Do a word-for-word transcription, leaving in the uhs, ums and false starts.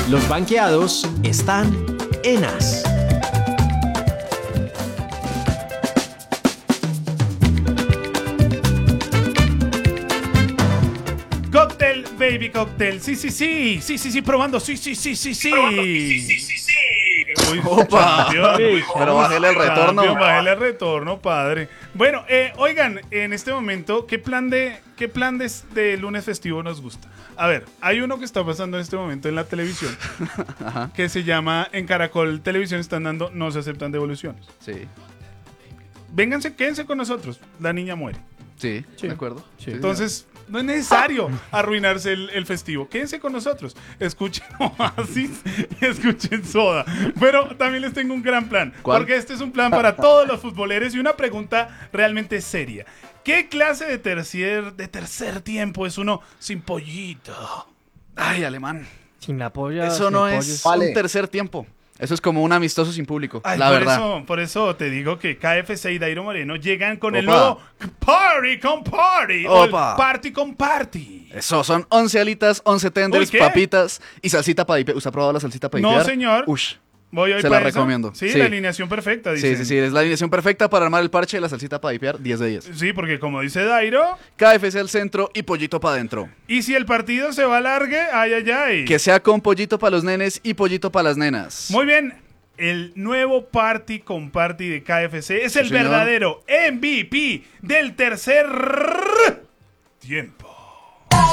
Los banqueados están en As. Cóctel, baby, cóctel. Sí, sí, sí. Sí, sí, sí, probando. Sí, sí, sí, sí, sí. Sí, sí, sí, sí. Uy, Opa. campeón. Pero bájele el retorno. Campeón, bájele el retorno, padre. Bueno, eh, oigan, en este momento, ¿qué plan de qué plan de, de lunes festivo nos gusta? A ver, hay uno que está pasando en este momento en la televisión que se llama, en Caracol Televisión están dando No se aceptan devoluciones. Sí, Vénganse, quédense con nosotros. La niña muere. sí, de acuerdo. Sí. Entonces, no es necesario arruinarse el, el festivo. Quédense con nosotros. Escuchen Oasis y escuchen Soda. Pero también les tengo un gran plan. ¿Cuál? Porque este es un plan para todos los futboleros y una pregunta realmente seria. ¿Qué clase de tercer, de tercer tiempo es uno sin pollito? Ay, alemán. Sin la polla. Eso sin no pollo. es Vale. un tercer tiempo. Eso es como un amistoso sin público, Ay, la por verdad. Eso, por eso te digo que K F C y Dairo Moreno llegan con el Opa. nuevo Party con Party. O el Opa. Party con Party. Eso, son once alitas, once tenders, Uy, ¿qué? papitas y salsita para dipear. ¿Usted ha probado la salsita para No, dipear? señor. Ush. Voy hoy Se para la eso. recomiendo. Sí, Sí. la alineación perfecta, Sí, dicen. sí, sí, es la alineación perfecta para armar el parche de la salsita para dipear, diez de diez. Sí, porque como dice Dairo, K F C al centro y pollito para adentro. y si el partido se va a largue, ay, ay, ay. Que sea con pollito para los nenes y pollito para las nenas. Muy bien, el nuevo Party con Party de K F C es el señor. verdadero M V P del tercer tiempo.